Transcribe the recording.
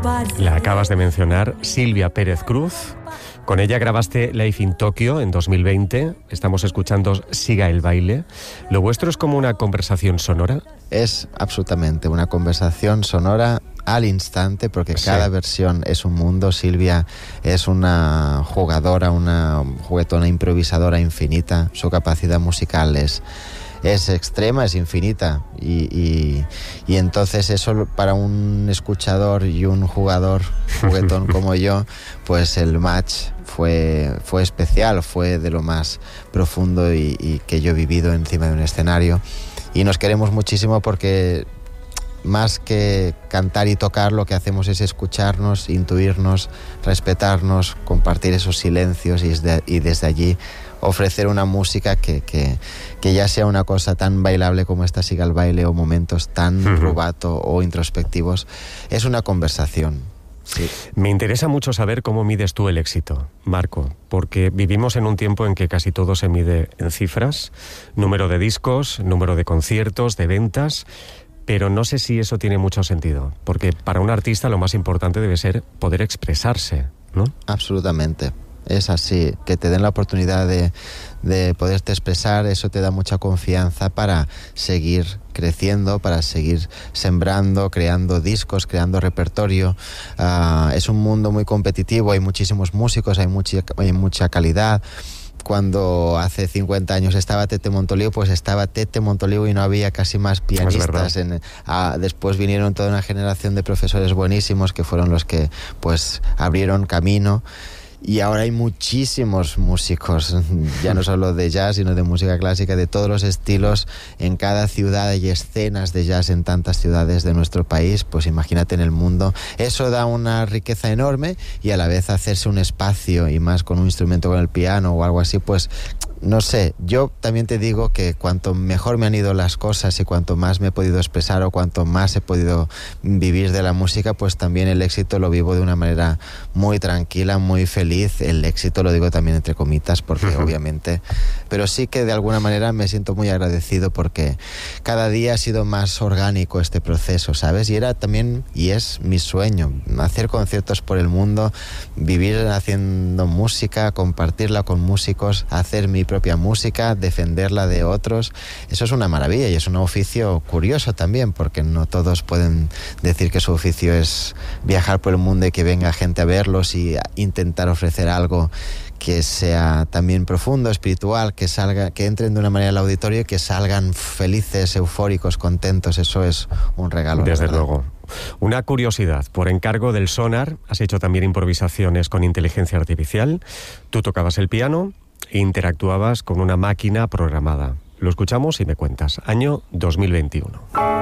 La acabas de mencionar, Silvia Pérez Cruz. Con ella grabaste Live in Tokyo en 2020. Estamos escuchando Siga el baile. ¿Lo vuestro es como una conversación sonora? Es absolutamente una conversación sonora al instante, porque sí, cada versión es un mundo. Silvia es una jugadora, una juguetona improvisadora infinita. Su capacidad musical es extrema, es infinita, y entonces eso para un escuchador y un jugador juguetón como yo, pues el match fue especial, fue de lo más profundo y que yo he vivido encima de un escenario, y nos queremos muchísimo porque más que cantar y tocar, lo que hacemos es escucharnos, intuirnos, respetarnos, compartir esos silencios y desde allí ofrecer una música que ya sea una cosa tan bailable como esta Siga el baile, o momentos tan rubato o introspectivos. Es una conversación. Sí. Me interesa mucho saber cómo mides tú el éxito, Marco, porque vivimos en un tiempo en que casi todo se mide en cifras, número de discos, número de conciertos, de ventas, pero no sé si eso tiene mucho sentido, porque para un artista lo más importante debe ser poder expresarse, ¿no? Absolutamente. Es así, que te den la oportunidad de poderte expresar, eso te da mucha confianza para seguir creciendo, para seguir sembrando, creando discos, creando repertorio. Es un mundo muy competitivo, hay muchísimos músicos, hay mucha calidad. Cuando hace 50 años estaba Tete Montoliu, pues estaba Tete Montoliu y no había casi más pianistas. Después vinieron toda una generación de profesores buenísimos que fueron los que pues abrieron camino. Y ahora hay muchísimos músicos, ya no solo de jazz, sino de música clásica, de todos los estilos. En cada ciudad hay escenas de jazz en tantas ciudades de nuestro país, pues imagínate en el mundo. Eso da una riqueza enorme, y a la vez hacerse un espacio, y más con un instrumento, con el piano o algo así, pues no sé, yo también te digo que cuanto mejor me han ido las cosas y cuanto más me he podido expresar o cuanto más he podido vivir de la música, pues también el éxito lo vivo de una manera muy tranquila, muy feliz. El éxito lo digo también entre comitas, porque obviamente, pero sí que de alguna manera me siento muy agradecido porque cada día ha sido más orgánico este proceso, ¿sabes? Y era también, y es mi sueño, hacer conciertos por el mundo, vivir haciendo música, compartirla con músicos, hacer mi propia música, defenderla de otros. Eso es una maravilla, y es un oficio curioso también, porque no todos pueden decir que su oficio es viajar por el mundo y que venga gente a verlos y a intentar ofrecer algo que sea también profundo, espiritual, que entren de una manera al auditorio y que salgan felices, eufóricos, contentos. Eso es un regalo. Desde luego. Una curiosidad, por encargo del Sonar, has hecho también improvisaciones con inteligencia artificial. Tú tocabas el piano e interactuabas con una máquina programada. Lo escuchamos y me cuentas. Año 2021.